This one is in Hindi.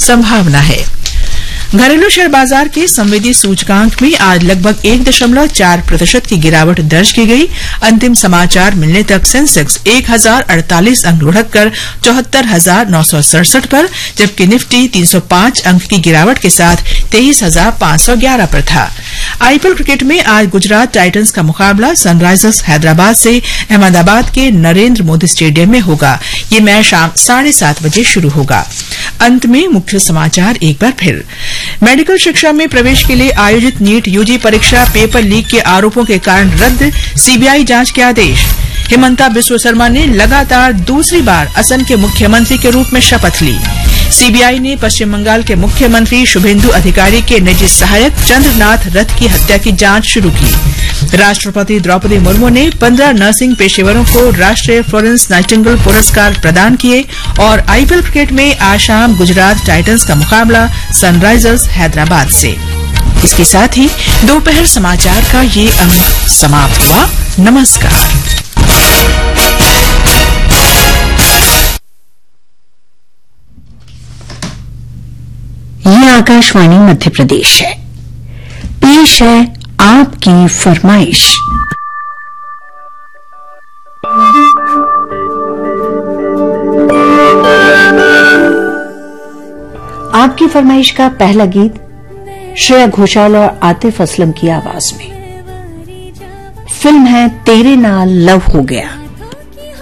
संभावना है। घरेलू शेयर बाजार के संवेदी सूचकांक में आज लगभग 1.4% की गिरावट दर्ज की गई। अंतिम समाचार मिलने तक सेंसेक्स 1048 अंक लुढ़ककर 74,967 पर, जबकि निफ्टी 305 अंक की गिरावट के साथ 23,511 पर था। आईपीएल क्रिकेट में आज गुजरात टाइटंस का मुकाबला सनराइजर्स हैदराबाद से अहमदाबाद के नरेंद्र मोदी स्टेडियम में होगा। ये मैच शाम 7:30 बजे शुरू होगा। अंत में मुख्य समाचार एक बार फिर। मेडिकल शिक्षा में प्रवेश के लिए आयोजित नीट यूजी परीक्षा पेपर लीक के आरोपों के कारण रद्द, सीबीआई जांच के आदेश। हिमंता बिस्वा शर्मा ने लगातार दूसरी बार असम के मुख्यमंत्री के रूप में शपथ ली। सीबीआई ने पश्चिम बंगाल के मुख्यमंत्री शुभेंदु अधिकारी के निजी सहायक चंद्रनाथ रथ की हत्या की जांच शुरू की। राष्ट्रपति द्रौपदी मुर्मू ने 15 नर्सिंग पेशेवरों को राष्ट्रीय फ्लोरेंस नाइटिंगेल पुरस्कार प्रदान किए। और आईपीएल क्रिकेट में आज शाम गुजरात टाइटंस का मुकाबला सनराइजर्स हैदराबाद से। इसके साथ ही दोपहर समाचार का ये अंक समाप्त हुआ। नमस्कार। ये आकाशवाणी मध्य प्रदेश है। पेश है आपकी फरमाइश। आपकी फरमाइश का पहला गीत श्रेया घोषाल और आतिफ असलम की आवाज में। फिल्म है तेरे नाल लव हो गया।